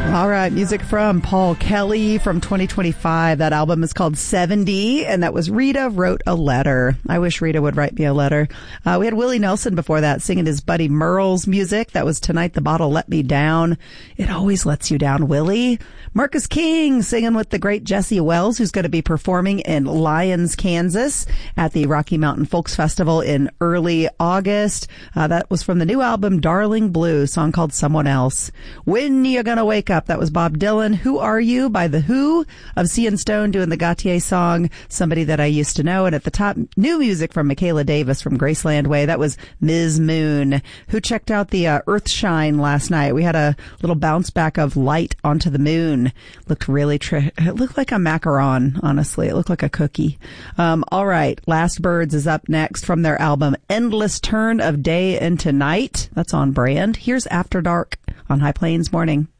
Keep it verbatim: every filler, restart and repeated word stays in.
All right, music from Paul Kelly from twenty twenty-five. That album is called seventy, and that was Rita Wrote a Letter. I wish Rita would write me a letter. Uh, we had Willie Nelson before that singing his Buddy Merle's music. That was Tonight the Bottle Let Me Down. It always lets you down, Willie. Marcus King singing with the great Jesse Wells, who's going to be performing in Lyons, Kansas at the Rocky Mountain Folks Festival in early August. Uh, that was from the new album Darling Blue, song called Someone Else. When You Gonna Wake Up? That was Bob Dylan. Who Are You by The Who, Obscene and Stone doing the Gautier song, Somebody That I Used to Know. And at the top, new music from Michaela Davis from Graceland Way. That was Miz Moon, who checked out the uh, Earthshine last night. We had a little bounce back of Light Onto the Moon. Looked really, tri- it looked like a macaron, honestly. It looked like a cookie. Um, all right. Last Birds is up next from their album Endless Turn of Day into Night. That's on brand. Here's After Dark on High Plains Morning.